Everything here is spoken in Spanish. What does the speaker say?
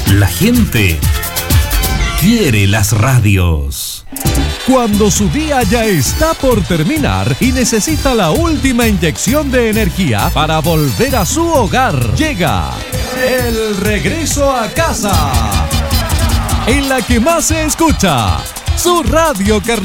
La gente quiere las radios. Cuando su día ya está por terminar y necesita la última inyección de energía para volver a su hogar, llega el regreso a casa, en la que más se escucha su radio carnaval.